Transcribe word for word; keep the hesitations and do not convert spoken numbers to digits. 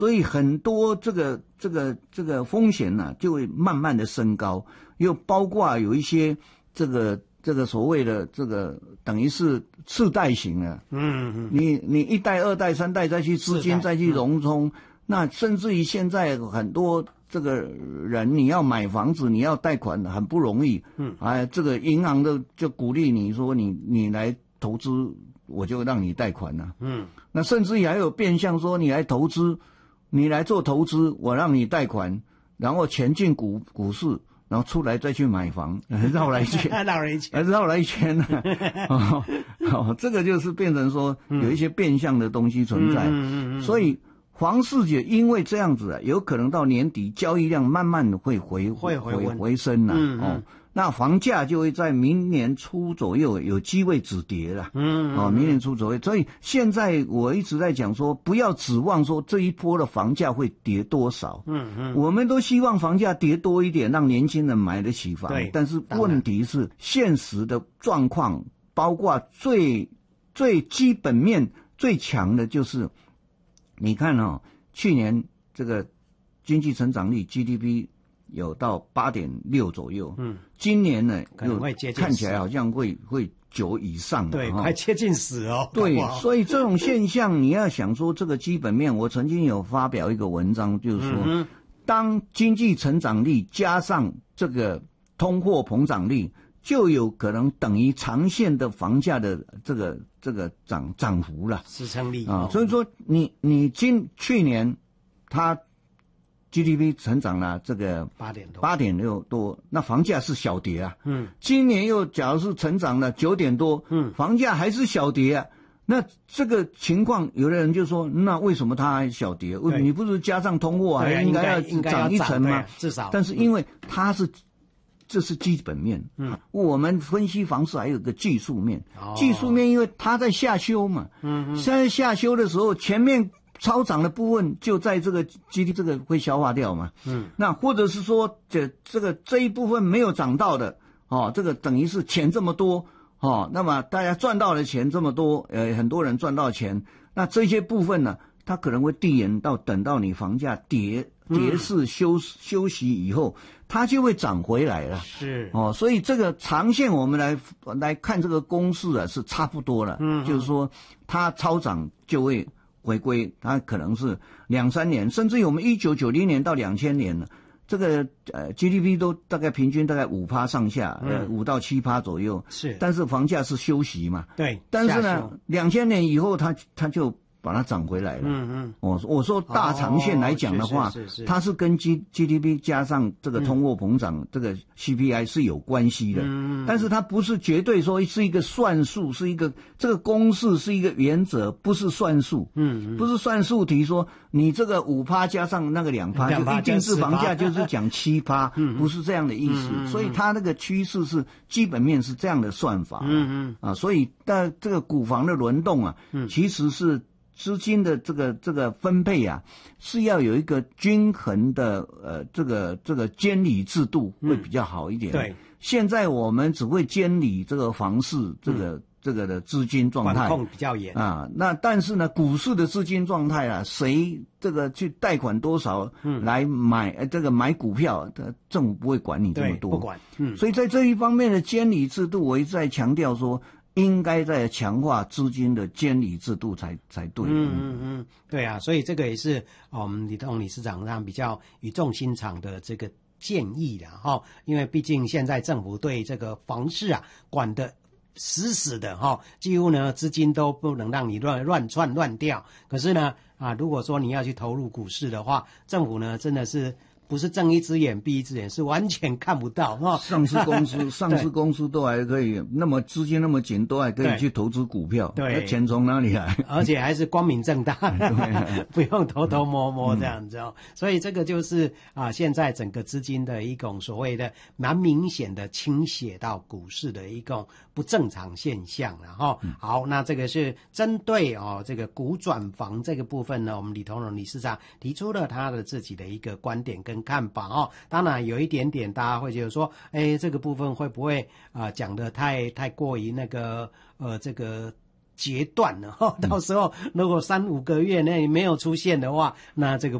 所以很多这个这个这个风险呢、啊，就会慢慢的升高，又包括有一些这个这个所谓的这个等于是次贷型的，嗯嗯，你你一贷、二贷、三贷再去资金再去融充，嗯、那甚至于现在很多这个人你要买房子，你要贷款很不容易，嗯，哎，这个银行的就鼓励你说你你来投资，我就让你贷款了、啊，嗯，那甚至于还有变相说你来投资。你来做投资，我让你贷款，然后钱进股股市，然后出来再去买房，绕来一圈， 绕来一圈， 绕来一圈呢、啊哦哦。这个就是变成说有一些变相的东西存在，嗯嗯嗯嗯、所以房市也因为这样子啊，有可能到年底交易量慢慢的会回会回回回升了、啊，嗯嗯哦。那房价就会在明年初左右有机会止跌了，嗯，哦，明年初左右，所以现在我一直在讲说，不要指望说这一波的房价会跌多少，嗯嗯，我们都希望房价跌多一点，让年轻人买得起房，对，但是问题是现实的状况，包括最最基本面最强的就是，你看哦，去年这个经济成长率 G D P。有到八点六左右，嗯，今年呢， 可能会接近看起来好像会会九以上的， 对，快接近十哦。 对，所以这种现象，你要想说这个基本面，我曾经有发表一个文章，就是说，嗯、当经济成长率加上这个通货膨胀率，就有可能等于长线的房价的这个这个涨涨幅了， 支撑力啊。所以说你，你你今去年它。G D P 成长了这个八点多， 八点六多，那房价是小跌啊。嗯，今年又假如是成长了九点多，嗯，房价还是小跌啊。那这个情况，有的人就说，那为什么它还小跌？你不是加上通货还应该要涨一层吗？ 至少， 但是因为它是。这是基本面，嗯，我们分析房市还有个技术面，哦、技术面因为它在下修嘛，嗯，现在下修的时候，前面超涨的部分就在这个 G D P 这个会消化掉嘛，嗯，那或者是说这这个这一部分没有涨到的，哦，这个等于是钱这么多，哦，那么大家赚到的钱这么多，呃，很多人赚到钱，那这些部分呢，它可能会递延到等到你房价跌。跌势休休息以后，它就会涨回来了。 是哦，所以这个长线我们来来看这个公式啊，是差不多了。嗯，就是说它超涨就会回归，它可能是两三年，甚至于我们一九九零年到两千年了，这个呃 G D P 都大概平均大概五趴上下，呃五到七趴左右。 是， 但是房价是休息嘛。 对， 但是呢，两千年以后它它就。把它涨回来了。嗯嗯，我我说大长线来讲的话，哦、是是是它是跟 G G D P 加上这个通货膨胀、嗯、这个 C P I 是有关系的。嗯，但是它不是绝对说是一个算术，是一个这个公式是一个原则，不是算术。嗯，不是算术题说你这个五趴加上那个两趴，就一定是房价就是讲七趴，嗯，不是这样的意思。嗯、所以它那个趋势是基本面是这样的算法。嗯嗯，啊，所以但这个股房的轮动啊，嗯，其实是。资金的这个这个分配啊，是要有一个均衡的呃这个这个监理制度会比较好一点。嗯、对，现在我们只会监理这个房市这个、嗯、这个的资金状态， 管控比较严啊。那但是呢，股市的资金状态啊，谁这个去贷款多少来买、嗯、这个买股票，政府不会管你这么多， 不管。嗯， 所以在这一方面的监理制度，我一直在强调说。应该在强化资金的监理制度才才对。 嗯嗯嗯，对啊，所以这个也是我们李董理事长他比较语重心长的这个建议的哈，因为毕竟现在政府对这个房市啊管得死死的哈，几乎呢资金都不能让你乱乱窜乱掉。可是呢啊，如果说你要去投入股市的话，政府呢真的是。不是睁一只眼闭一只眼，是完全看不到哈。 上市公司，上市公司都还可以，那么资金那么紧，都还可以去投资股票。对，钱从哪里来？ 而且还是光明正大，不用偷偷摸摸这样子哦。嗯、所以这个就是啊，现在整个资金的一种所谓的蛮明显的倾斜到股市的一种不正常现象了哈。嗯、好，那这个是针对哦这个股转房这个部分呢，我们李同荣理事长提出了他的自己的一个观点跟看法哦，当然有一点点大家会觉得说，哎，这个部分会不会啊、呃、讲得太太过于那个呃这个决断了哈。到时候如果三五个月内没有出现的话，那这个